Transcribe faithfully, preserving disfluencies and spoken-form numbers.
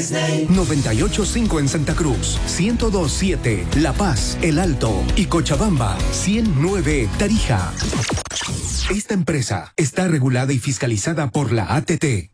Disney. noventa y ocho punto cinco en Santa Cruz, ciento dos punto siete La Paz, El Alto y Cochabamba, ciento nueve Tarija. Esta empresa está regulada y fiscalizada por la A T T.